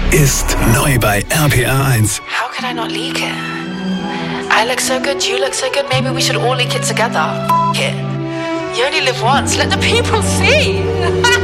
ist neu bei RPR 1. How could I not leak it? I look so good, you look so good, maybe we should all leak it together. F*** it. You only live once, let the people see.